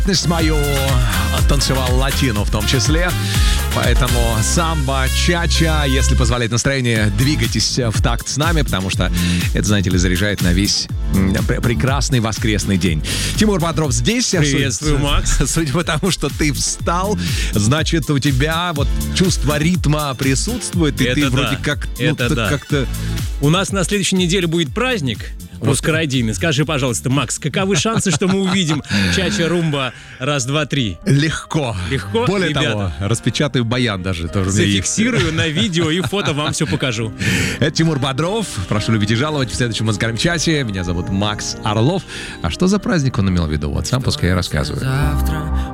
Мою танцевал латино в том числе. Поэтому самбо, ча-ча, если позволяет настроение, двигайтесь в такт с нами, потому что это, знаете ли, заряжает на весь прекрасный воскресный день. Тимур Бодров здесь. Приветствую, Макс. Судя по тому, что ты встал, значит, у тебя вот чувство ритма присутствует, и это ты вроде как... как-то... У нас на следующей неделе будет праздник. Пускородийный. Скажи, пожалуйста, Макс, каковы шансы, что мы увидим чача-румба раз, два, три? Легко. Легко, Более ребята, того, распечатаю баян даже. Тоже зафиксирую на видео и фото, вам все покажу. Это Тимур Бодров. Прошу любить и жаловать в следующем музыкальном часе. Меня зовут Макс Орлов. А что за праздник он имел в виду? Вот сам пускай я рассказываю.